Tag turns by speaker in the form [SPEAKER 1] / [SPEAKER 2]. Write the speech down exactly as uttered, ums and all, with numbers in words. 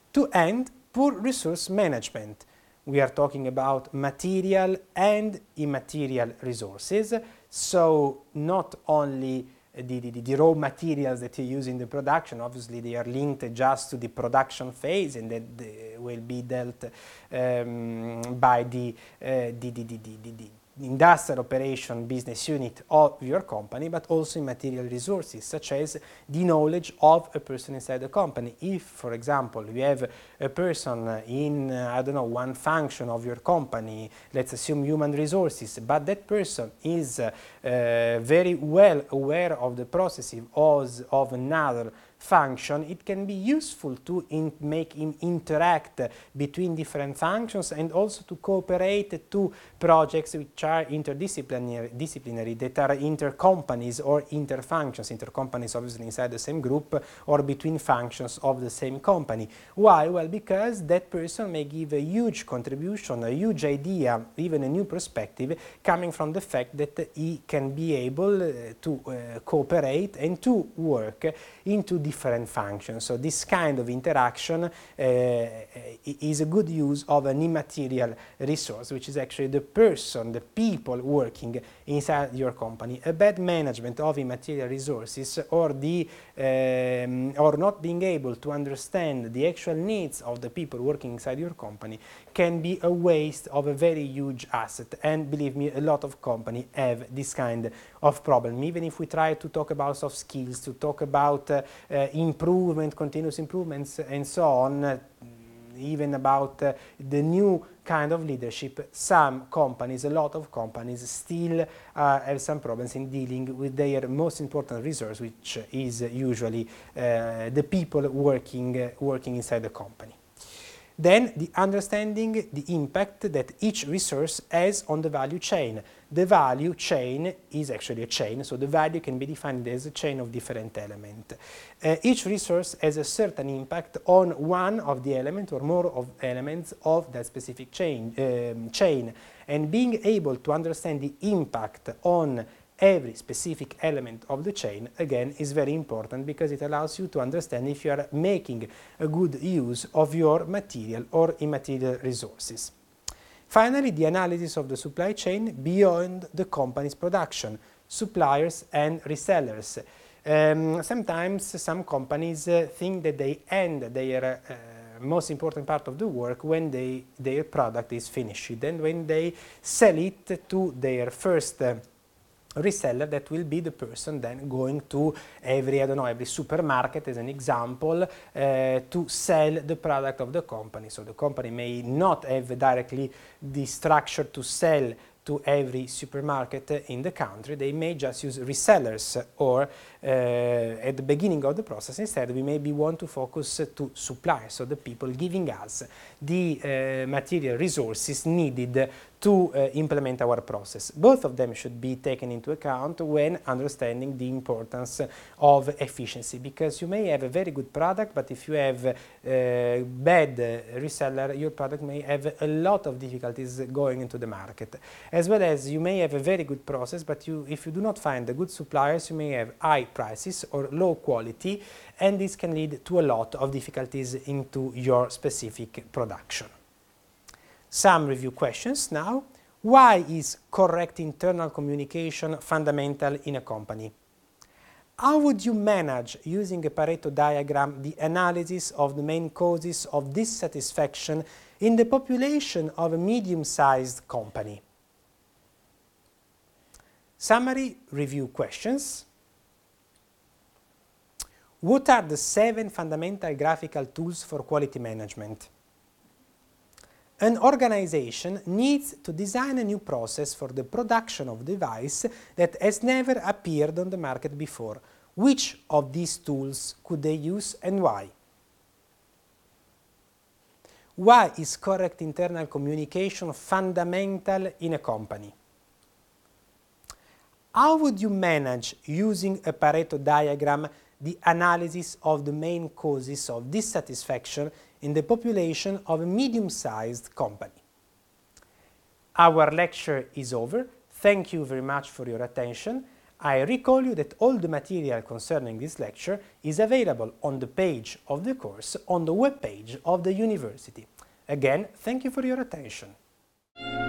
[SPEAKER 1] To end, poor resource management. We are talking about material and immaterial resources, so not only the, the, the raw materials that you use in the production, obviously they are linked just to the production phase and that they will be dealt um, by the, uh, the, the, the, the, the industrial operation business unit of your company, but also in material resources such as the knowledge of a person inside the company. If, for example, you have a person in, uh, I don't know, one function of your company, let's assume human resources, but that person is uh, uh, very well aware of the processes of, of another function, it can be useful to in make him interact between different functions and also to cooperate to projects which are interdisciplinary, disciplinary, that are inter-companies or inter-functions, inter-companies obviously inside the same group or between functions of the same company. Why? Well, because that person may give a huge contribution, a huge idea, even a new perspective coming from the fact that he can be able uh, to uh, cooperate and to work into different functions. So this kind of interaction uh, is a good use of an immaterial resource, which is actually the person, the people working inside your company. A bad management of immaterial resources or the um, or not being able to understand the actual needs of the people working inside your company can be a waste of a very huge asset. And believe me, a lot of companies have this kind of problem. Even if we try to talk about soft skills, to talk about uh, uh, improvement, continuous improvements, and so on, uh, even about uh, the new kind of leadership, some companies, a lot of companies still uh, have some problems in dealing with their most important resource, which is usually uh, the people working, uh, working inside the company. Then the understanding the impact that each resource has on the value chain. The value chain is actually a chain, so the value can be defined as a chain of different elements. Uh, each resource has a certain impact on one of the elements or more of elements of that specific chain, um, chain. And being able to understand the impact on every specific element of the chain, again, is very important because it allows you to understand if you are making a good use of your material or immaterial resources. Finally, the analysis of the supply chain beyond the company's production, suppliers and resellers. Um, sometimes some companies uh, think that they end their uh, most important part of the work when they, their product is finished, and when they sell it to their first uh, reseller, that will be the person then going to every, I don't know, every supermarket as an example, uh, to sell the product of the company. So the company may not have directly the structure to sell to every supermarket in the country. They may just use resellers, or uh, at the beginning of the process instead we maybe want to focus to suppliers, so the people giving us the uh, material resources needed to uh, implement our process. Both of them should be taken into account when understanding the importance of efficiency, because you may have a very good product, but if you have a uh, bad uh, reseller, your product may have a lot of difficulties going into the market. As well as you may have a very good process, but you, if you do not find the good suppliers, you may have high prices or low quality, and this can lead to a lot of difficulties into your specific production. Some review questions now. Why is correct internal communication fundamental in a company? How would you manage, using a Pareto diagram, the analysis of the main causes of dissatisfaction in the population of a medium-sized company? Summary review questions. What are the seven fundamental graphical tools for quality management? An organization needs to design a new process for the production of a device that has never appeared on the market before. Which of these tools could they use and why? Why is correct internal communication fundamental in a company? How would you manage, using a Pareto diagram, the analysis of the main causes of dissatisfaction in the population of a medium-sized company? Our lecture is over. Thank you very much for your attention. I recall you that all the material concerning this lecture is available on the page of the course on the webpage of the university. Again, thank you for your attention.